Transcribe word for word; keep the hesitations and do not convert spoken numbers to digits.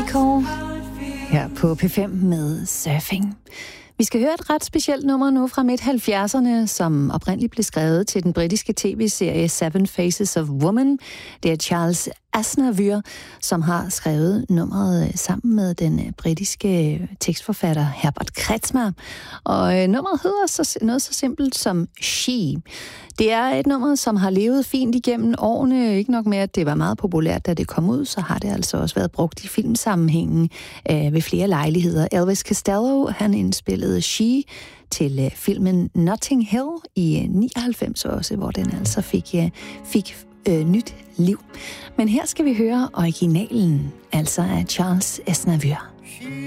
Michael her på P fem med Surfing. Vi skal høre et ret specielt nummer nu fra midt halvfjerdserne, som oprindeligt blev skrevet til den britiske tv-serie Seven Faces of Woman. Det er Charles Aznavour, som har skrevet nummeret sammen med den britiske tekstforfatter Herbert Kretschmer. Og nummeret hedder så, noget så simpelt som She. Det er et nummer, som har levet fint igennem årene. Ikke nok med, at det var meget populært, da det kom ud, så har det altså også været brugt i filmsammenhængen øh, ved flere lejligheder. Elvis Costello, han indspillede She til øh, filmen Notting Hill i nioghalvfems også, hvor den altså fik, øh, fik øh, nyt liv. Men her skal vi høre originalen, altså af Charles Aznavour.